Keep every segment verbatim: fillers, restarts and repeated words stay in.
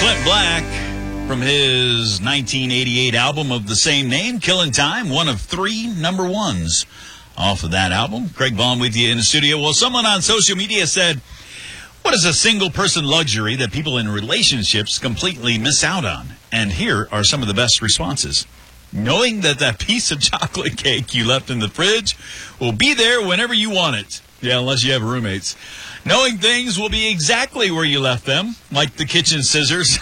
Clint Black from his nineteen eighty-eight album of the same name, Killing Time, one of three number ones off of that album. Craig Vaughn with you in the studio. Well, someone on social media said, what is a single-person luxury that people in relationships completely miss out on? And here are some of the best responses. Knowing that that piece of chocolate cake you left in the fridge will be there whenever you want it. Yeah, unless you have roommates. Knowing things will be exactly where you left them, like the kitchen scissors.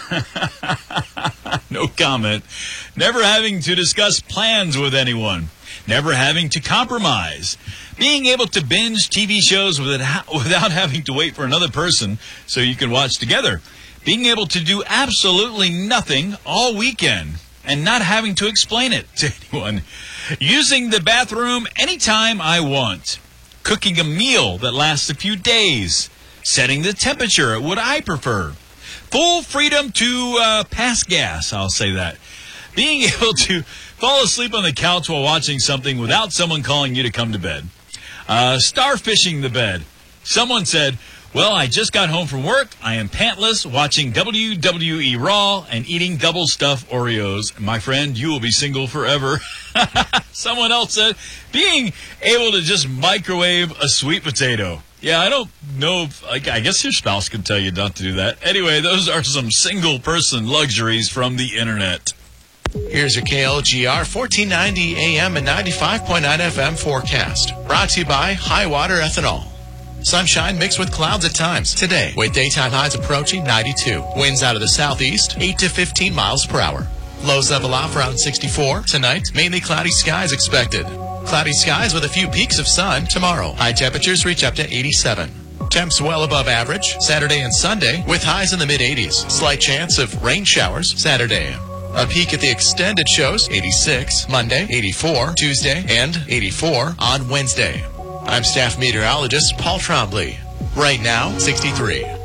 No comment. Never having to discuss plans with anyone. Never having to compromise. Being able to binge T V shows without, without having to wait for another person so you can watch together. Being able to do absolutely nothing all weekend and not having to explain it to anyone. Using the bathroom anytime I want. Cooking a meal that lasts a few days. Setting the temperature at what I prefer. Full freedom to uh, pass gas, I'll say that. Being able to fall asleep on the couch while watching something without someone calling you to come to bed. Uh, starfishing the bed. Someone said, well, I just got home from work. I am pantless, watching W W E Raw and eating double stuffed Oreos. My friend, you will be single forever. Someone else said, being able to just microwave a sweet potato. Yeah, I don't know. If, I guess your spouse can tell you not to do that. Anyway, those are some single-person luxuries from the internet. Here's your K L G R fourteen ninety A M and ninety-five point nine F M forecast. Brought to you by High Water Ethanol. Sunshine mixed with clouds at times today, with daytime highs approaching ninety-two. Winds out of the southeast, eight to fifteen miles per hour. Lows level off around sixty-four. Tonight, mainly cloudy skies expected. Cloudy skies with a few peaks of sun tomorrow. High temperatures reach up to eighty-seven. Temps well above average Saturday and Sunday, with highs in the mid eighties. Slight chance of rain showers Saturday. A peak at the extended shows, eighty-six. Monday, eighty-four. Tuesday, and eighty-four on Wednesday. I'm staff meteorologist Paul Trombley. Right now, sixty-three. If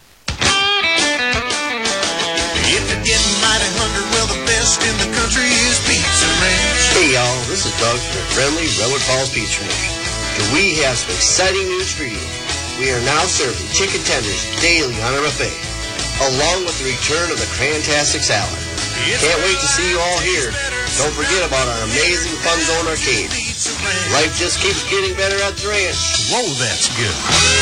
you're getting mighty hungry, well, the best in the country is Pizza Ranch. Hey, y'all, this is Doug from the friendly Redwood Falls Pizza Ranch. And we have some exciting new ingredients. We are now serving chicken tenders daily on our buffet, along with the return of the Crantastic Salad. Can't wait to see you all here. Don't forget about our amazing Fun Zone Arcade. Life just keeps getting better at the ranch. Whoa, that's good.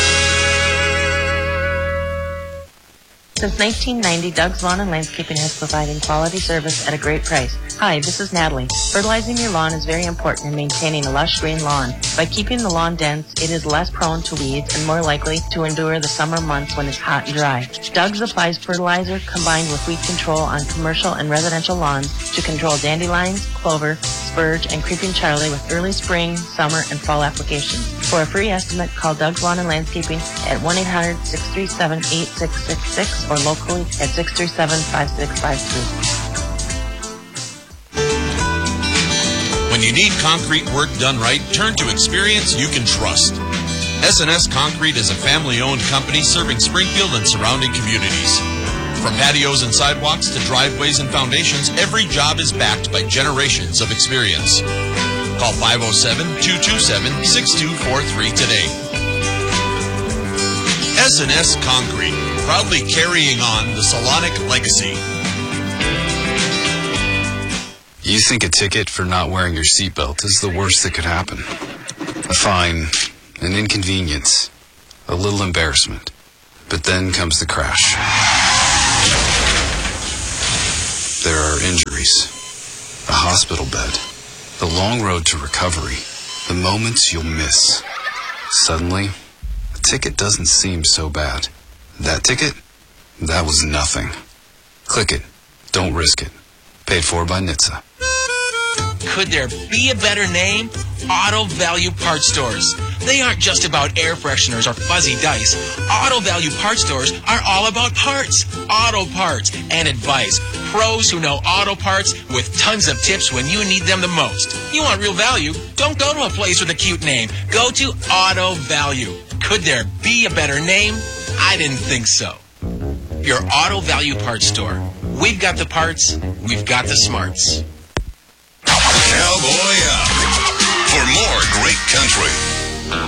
Since nineteen ninety, Doug's Lawn and Landscaping has provided quality service at a great price. Hi, this is Natalie. Fertilizing your lawn is very important in maintaining a lush green lawn. By keeping the lawn dense, it is less prone to weeds and more likely to endure the summer months when it's hot and dry. Doug's applies fertilizer combined with weed control on commercial and residential lawns to control dandelions, clover, spurge, and creeping Charlie with early spring, summer, and fall applications. For a free estimate, call Doug's Lawn and Landscaping at one eight hundred, six three seven, eight six six six or locally at six three seven, five six five three. When you need concrete work done right, turn to experience you can trust. S and S Concrete is a family-owned company serving Springfield and surrounding communities. From patios and sidewalks to driveways and foundations, every job is backed by generations of experience. Call five oh seven, two two seven, six two four three today. S and S Concrete, proudly carrying on the Solonic legacy. You think a ticket for not wearing your seatbelt is the worst that could happen. A fine, an inconvenience, a little embarrassment. But then comes the crash. There are injuries, a hospital bed, the long road to recovery, the moments you'll miss. Suddenly, a ticket doesn't seem so bad. That ticket? That was nothing. Click it. Don't risk it. Paid for by N H T S A. Could there be a better name? Auto Value Parts Stores. They aren't just about air fresheners or fuzzy dice. Auto Value Parts Stores are all about parts, auto parts, and advice. Pros who know auto parts with tons of tips when you need them the most. You want real value? Don't go to a place with a cute name. Go to Auto Value. Could there be a better name? I didn't think so. Your Auto Value Parts Store. We've got the parts, we've got the smarts. Cowboy up for more great country.